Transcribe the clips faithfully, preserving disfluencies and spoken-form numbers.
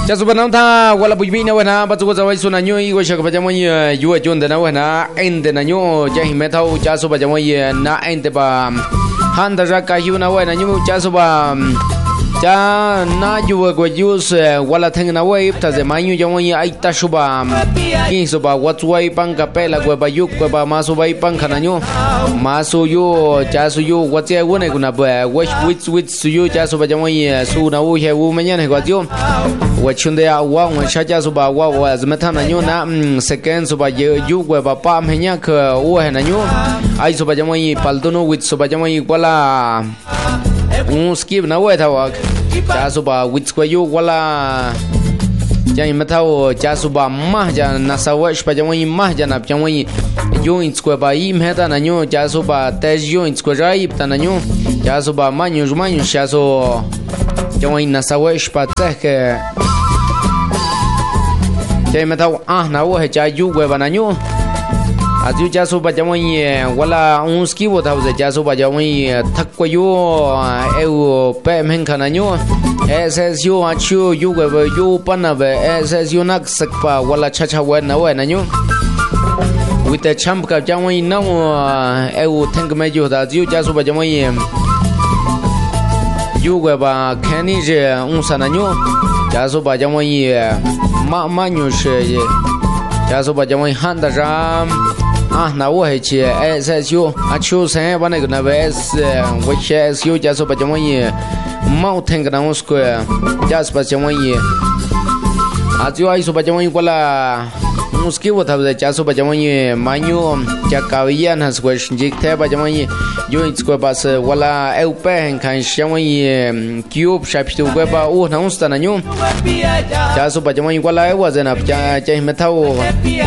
cha su banam tha wala bujbi na wana ba chu ko zawai su na nyu i go shak ba jamoi yu a chun de na wana en de na nyu cha hi me thau cha su ba jamoi na en de ba han da ra ka yu na wana nyu cha su ba cha na yu go use wala theng na wai ta ze mai nyu jamoi ai ta su ba ki su ba wat wai pang ka pe la go ba yu go ba ma su bai pang khana nyu ma su yu cha su yu wat che wo ne ku na ba which which which su yu cha su ba jamoi su na wo he wo me nya ne go tiu wa chun de ya wa wa sha cha su ba wa wa zma tha na nyu na second su ba yu yu go ba pa me nya kha wo he na nyu ai su ba jamoi pal tu no with su ba jamoi wala un skip na wa tha wa cha su ba with ko yu wala cha i ma tha wo cha su ba ma ja na sa wa spa jamoi ma ja na jamoi yu in ko ba i me ta na nyu cha su ba te yu in ko ra i ta na nyu cha su ba ma nyu ma nyu cha su jamoi na sa wa spa te ke cha i ma tha ah na wo he cha yu go ba na nyu azu cha su ba jamoi wala un ski wo tha ze cha su ba jamoi thak ko yu eu pe men khana nyu ss yu a chu yu go ba yu pa na ba ss yu nak sak pa wala cha cha wa na wa na nyu with the champ ka jamoi na eu thang me ju da ju cha su ba jamoi yu go ba khani je un sa na nyu cha su ba jamoi ma ma nyu she cha su ba jamoi han da ram ah na wo he che ss yu a chu se ba ne na ba s wo che s yu cha su ba jamoi mau theng na us ko cha su ba jamoi a ju ai su ba jamoi wala muski wo tha cha su ba jamoi manyu cha ka ya na su jik the ba jamoi yo its ko ba se wala eu pe hen kan jamoi cube shape tu ko ba u na us ta na nyu cha su ba jamoi wala wa za na cha cha me tha wo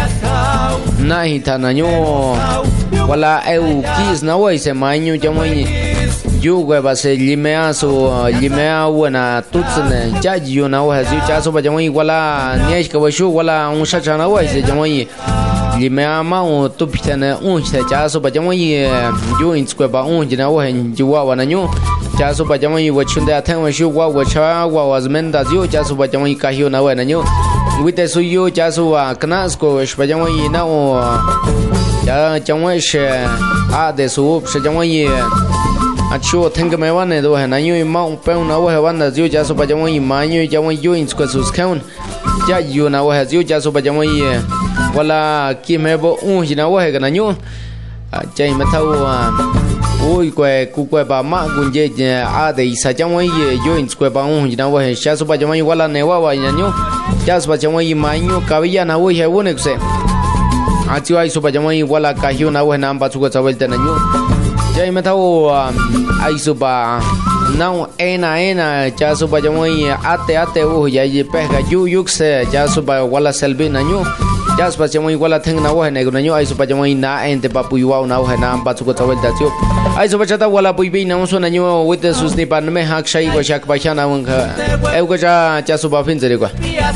na hi ta na nyu wala eu kis na wo se manyu jamoi yu go ba se limea su limea wana tutsne cha yu na wa ju cha su ba jamoi wala ne ka wa shu wala un sha cha na wa se jamoi limea ma u tu pitane un se cha su ba jamoi yu in ko ba un jina wa hen ju wa wa na nyu cha su ba jamoi wa chun da thang wa shu wa wa cha wa wa zmen da ju cha su ba jamoi ka hiu na wa na nyu with the su yu cha su wa knas ko ba jamoi na o cha jamoi she a de su se jamoi a chu thang me wa ne do he na yu ma un pe na wa he wa na ju cha su ba jamoi ma yu cha wa yu in ko su skaun cha yu na wa he ju cha su ba jamoi wala ki me bo un ji na wa he na nyu cha me thau ui que cu que ba ma gun je a de sa jamoi yu in ko ba un ji na wa he cha su ba jamoi wala ne wa wa nya nyu cha su ba jamoi ma nyu ka ya na wa he wo ne se a chu ai su ba jamoi wala ka hiu na wa na ba chu ko chawel ta na nyu jai ma thau ai su ba nau ena ena cha su ba jamoi ate ate u ya ye pe ga yu yuk se cha su ba wala selbi na nyu cha su ba jamoi wala theng na wa ne na nyu ai su ba jamoi na en te pa pu wa na wa na ba chu ko chawel ta chu ai su ba cha ta wala pu bi na so na nyu with the sus ni pan me hak shai go shak ba cha na wa e go cha cha su ba fin zeri go